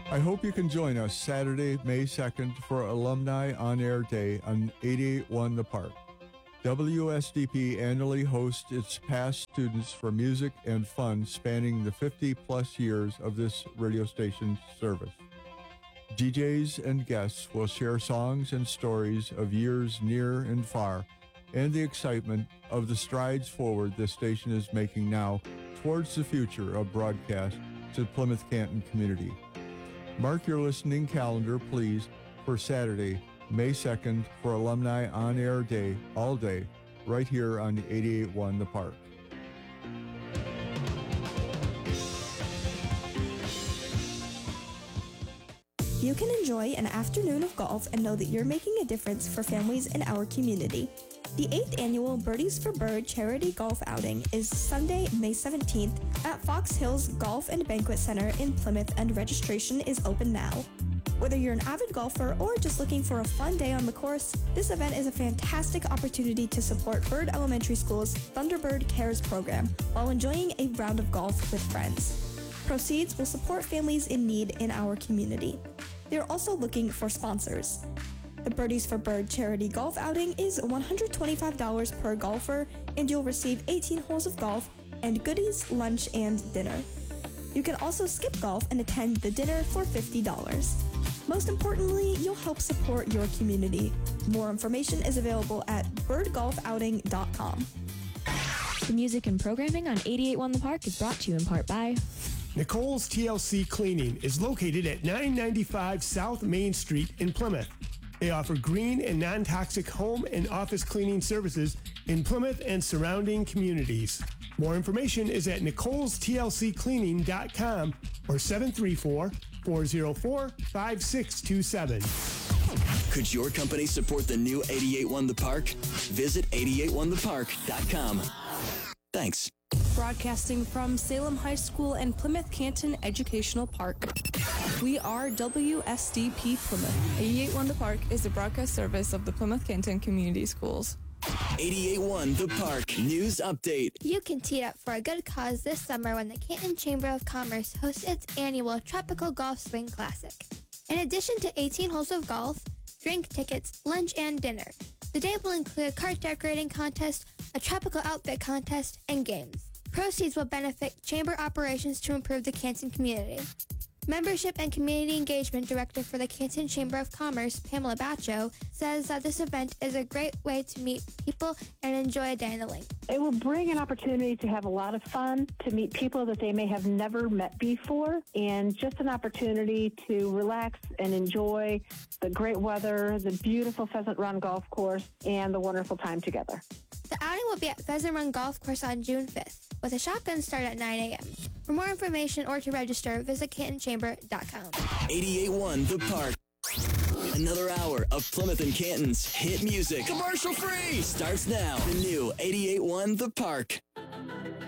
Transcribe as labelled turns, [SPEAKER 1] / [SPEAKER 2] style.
[SPEAKER 1] I hope you can join us Saturday, May 2nd for Alumni On Air Day on 88.1 The Park. WSDP annually hosts its past students for music and fun spanning the 50-plus years of this radio station service. DJs and guests will share songs and stories of years near and far and the excitement of the strides forward this station is making now towards the future of broadcast to the Plymouth Canton community. Mark your listening calendar, please, for Saturday, May 2nd for Alumni On Air Day, all day, right here on 88.1 The Park.
[SPEAKER 2] You can enjoy an afternoon of golf and know that you're making a difference for families in our community. The 8th annual Birdies for Bird charity golf outing is Sunday, May 17th at Fox Hills Golf and Banquet Center in Plymouth, and registration is open now. Whether you're an avid golfer or just looking for a fun day on the course, this event is a fantastic opportunity to support Bird Elementary School's Thunderbird Cares program while enjoying a round of golf with friends. Proceeds will support families in need in our community. They're also looking for sponsors. The Birdies for Bird charity golf outing is $125 per golfer, and you'll receive 18 holes of golf and goodies, lunch, and dinner. You can also skip golf and attend the dinner for $50. Most importantly, you'll help support your community. More information is available at birdgolfouting.com.
[SPEAKER 3] The music and programming on 88.1 The Park is brought to you in part by
[SPEAKER 4] Nicole's TLC Cleaning is located at 995 South Main Street in Plymouth. They offer green and non-toxic home and office cleaning services in Plymouth and surrounding communities. More information is at nicolestlccleaning.com or 734-404-5627.
[SPEAKER 5] Could your company support the new 88.1 The Park? Visit 88onethepark.com. Thanks.
[SPEAKER 6] Broadcasting from Salem High School and Plymouth Canton Educational Park. We are WSDP Plymouth.
[SPEAKER 7] 88.1 The Park is a broadcast service of the Plymouth Canton Community Schools.
[SPEAKER 5] 88.1 The Park News Update.
[SPEAKER 8] You can tee up for a good cause this summer when the Canton Chamber of Commerce hosts its annual Tropical Golf Swing Classic. In addition to 18 holes of golf, drink tickets, lunch, and dinner, the day will include a cart decorating contest, a tropical outfit contest, and games. Proceeds will benefit chamber operations to improve the Canton community. Membership and Community Engagement Director for the Canton Chamber of Commerce, Pamela Bacho, says that this event is a great way to meet people and enjoy a day in the lake.
[SPEAKER 9] It will bring an opportunity to have a lot of fun, to meet people that they may have never met before, and just an opportunity to relax and enjoy the great weather, the beautiful Pheasant Run Golf Course, and the wonderful time together.
[SPEAKER 8] The outing will be at Pheasant Run Golf Course on June 5th, with a shotgun start at 9 a.m. For more information or to register, visit CantonChamber.com.
[SPEAKER 5] 88.1 The Park. Another hour of Plymouth and Canton's hit music. Commercial free! Starts now. The new 88.1 The Park.